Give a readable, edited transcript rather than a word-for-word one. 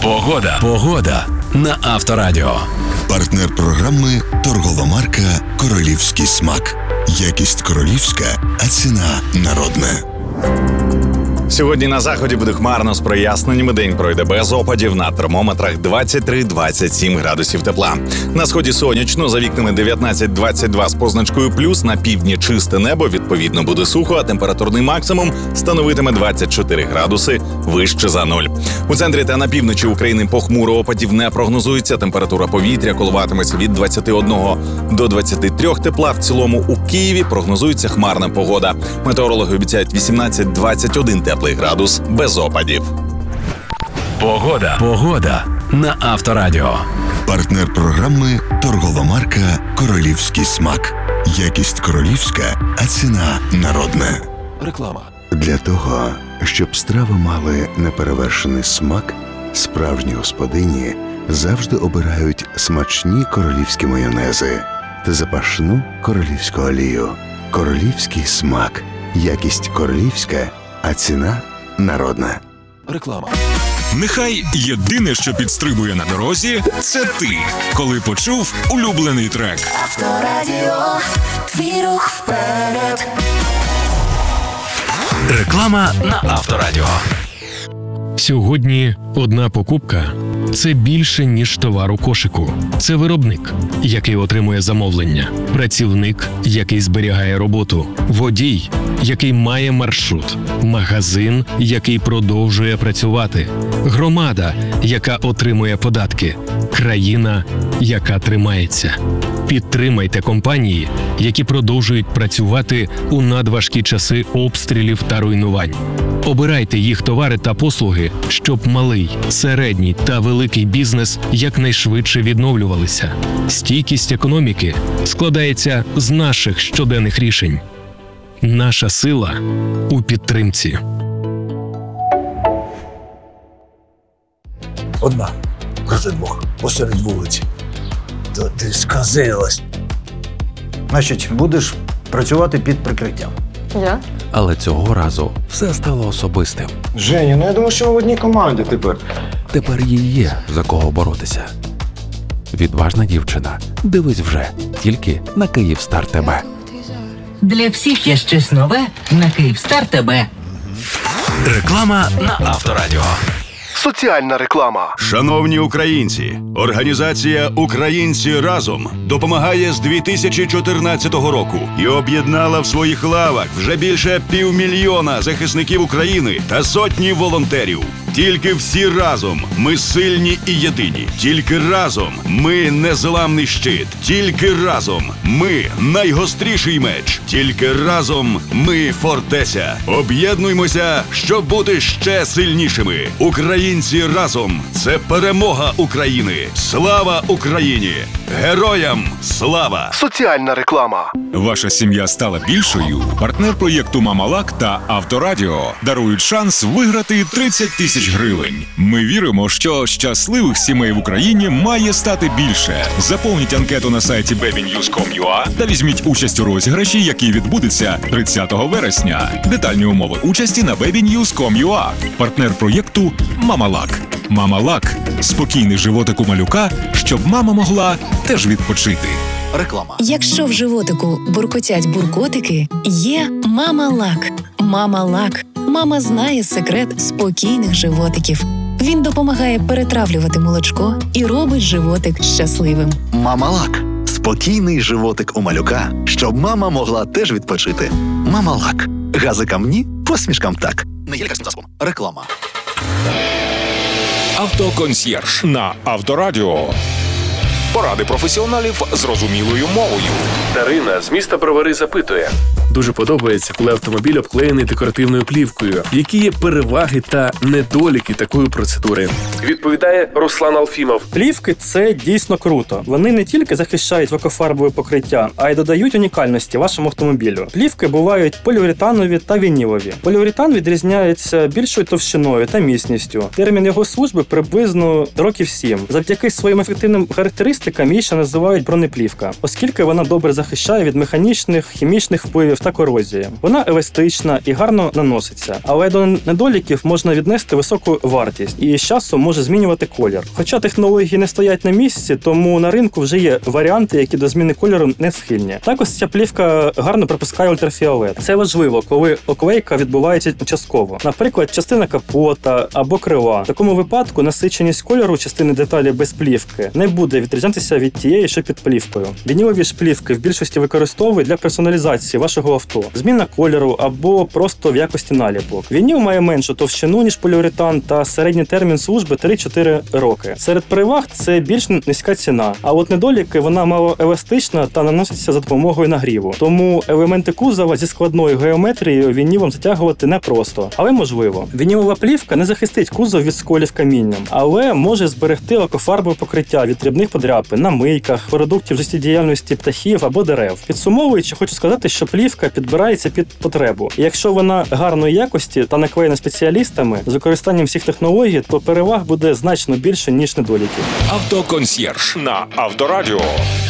Погода на Авторадіо. Партнер програми торгова марка «Королівський смак». Якість королівська, а ціна народна. Сьогодні на заході буде хмарно з проясненнями. День пройде без опадів. На термометрах 23-27 градусів тепла. На сході сонячно, за вікнами 19-22 з позначкою плюс. На півдні чисте небо, відповідно буде сухо, а температурний максимум становитиме 24 градуси вище за нуль. У центрі та на півночі України похмуро, опадів не прогнозується. Температура повітря коливатиметься від 21 до 23 тепла. В цілому у Києві прогнозується хмарна погода. Метеорологи обіцяють 18-21 теплий градус без опадів. Погода на Авторадіо. Партнер програми торгова марка «Королівський смак». Якість королівська, а ціна народна. Реклама. Для того, щоб страви мали неперевершений смак, справжні господині завжди обирають смачні королівські майонези та запашну королівську олію. Королівський смак. Якість королівська, а ціна народна. Реклама. Нехай єдине, що підстрибує на дорозі, це ти, коли почув улюблений трек. Авторадіо, твій рух вперед. Реклама на Авторадіо. Сьогодні одна покупка – це більше, ніж товар у кошику. Це виробник, який отримує замовлення, працівник, який зберігає роботу, водій, який має маршрут, магазин, який продовжує працювати, громада, яка отримує податки, країна, яка тримається. Підтримайте компанії, які продовжують працювати у надважкі часи обстрілів та руйнувань. Обирайте їх товари та послуги, щоб малий, середній та великий бізнес якнайшвидше відновлювалися. Стійкість економіки складається з наших щоденних рішень. Наша сила у підтримці. Одна, кажи Бог, посеред вулиці. То ти сказилась. Значить, будеш працювати під прикриттям. Я? Але цього разу все стало особистим. Женя, ну я думаю, що ми в одній команді тепер. Тепер їй є за кого боротися. Відважна дівчина. Дивись вже тільки на Київстар ТБ. Для всіх є щось нове на Київстар ТБ. Реклама на Авторадіо. Соціальна реклама. Шановні українці, організація «Українці разом» допомагає з 2014 року і об'єднала в своїх лавах вже більше 500 000 захисників України та сотні волонтерів. Тільки всі разом ми сильні і єдині. Тільки разом ми незламний щит. Тільки разом ми найгостріший меч. Тільки разом ми фортеця. Об'єднуймося, щоб бути ще сильнішими. Українці разом – це перемога України. Слава Україні! Героям слава! Соціальна реклама. Ваша сім'я стала більшою? Партнер проєкту «Мамалак» та Авторадіо дарують шанс виграти 30 000 гривень. Ми віримо, що щасливих сімей в Україні має стати більше. Заповніть анкету на сайті babynews.com.ua та візьміть участь у розіграші, який відбудеться 30 вересня. Детальні умови участі на babynews.com.ua. Партнер проєкту «Мамалак». «Мамалак» – спокійний животик у малюка, щоб мама могла теж відпочити. Реклама. Якщо в животику буркотять буркотики, є «Мамалак». «Мамалак». Мама знає секрет спокійних животиків. Він допомагає перетравлювати молочко і робить животик щасливим. «Мамалак» – спокійний животик у малюка, щоб мама могла теж відпочити. «Мамалак». Газикам ні, посмішкам так. Не є лікарським засобом. Реклама. Автоконсьєрж на Авторадіо. Поради професіоналів зрозумілою мовою. Дарина з міста Бровари запитує. Дуже подобається, коли автомобіль обклеєний декоративною плівкою. Які є переваги та недоліки такої процедури? Відповідає Руслан Алфімов. Плівки – це дійсно круто. Вони не тільки захищають лакофарбове покриття, а й додають унікальності вашому автомобілю. Плівки бувають поліуретанові та вінілові. Поліуретан відрізняється більшою товщиною та міцністю. Термін його служби приблизно років 7. Завдяки своїм ефективним характеристикам її ще називають бронеплівка, оскільки вона добре захищає від механічних, хімічних впливів та корозії. Вона еластична і гарно наноситься, але до недоліків можна віднести високу вартість і з часом може змінювати колір. Хоча технології не стоять на місці, тому на ринку вже є варіанти, які до зміни кольору не схильні. Також ця плівка гарно пропускає ультрафіолет. Це важливо, коли оклейка відбувається частково. Наприклад, частина капота або крила. В такому випадку насиченість кольору частини деталі без плівки не буде відрізнятися від тієї, що під плівкою. Вінілові ж плівки в більшості використовують для персоналізації вашого авто. Зміна кольору або просто в якості наліпок. Вініл має меншу товщину, ніж поліуретан, та середній термін служби 3-4 роки. Серед переваг це більш низька ціна, а от недоліки вона мало еластична та наноситься за допомогою нагріву. Тому елементи кузова зі складною геометрією вінілом затягувати непросто, але можливо. Вінілова плівка не захистить кузов від сколів камінням, але може зберегти лакофарбове покриття від дрібних подряпин на мийках, продуктів життєдіяльності птахів або дерев. Підсумовуючи, хочу сказати, що плівка підбирається під потребу. І якщо вона гарної якості та наклеєна спеціалістами з використанням всіх технологій, то переваг буде значно більше, ніж недоліків. Автоконсьєрж на Авторадіо.